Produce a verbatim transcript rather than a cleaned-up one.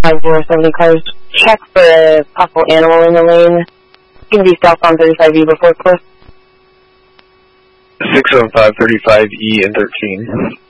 five zero seventy cars. Check for a possible animal in the lane. Going to be southbound thirty-five E before Cliff. six oh five thirty-five E and thirteen.